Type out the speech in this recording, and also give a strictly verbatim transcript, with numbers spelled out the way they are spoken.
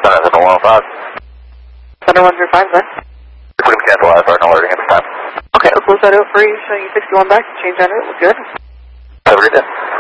Thunder one oh five. Thunder one three five, then. We put him cancel I F R, no alerting at this time. Okay, we'll close that out for you, showing you sixty-one back, change that out, we're good. Have a great day.